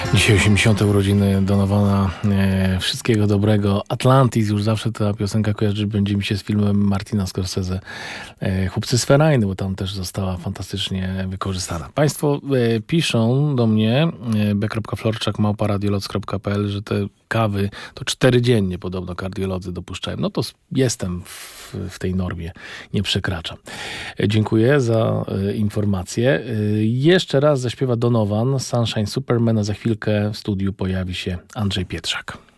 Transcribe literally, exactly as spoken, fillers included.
Dzisiaj osiemdziesiąte urodziny Donowana. E, wszystkiego dobrego. Atlantis, już zawsze ta piosenka kojarzy będzie mi się z filmem Martina Scorsese e, Chłopcy z Ferajny, bo tam też została fantastycznie wykorzystana. Państwo e, piszą do mnie e, b kropka florczak małpa radioloc kropka p l, że te kawy to cztery dziennie podobno kardiolodzy dopuszczają. No to jestem w, w tej normie, nie przekraczam. E, dziękuję za e, informację. E, jeszcze raz zaśpiewa Donovan Sunshine Superman, a za chwilkę w studiu pojawi się Andrzej Pietrzak.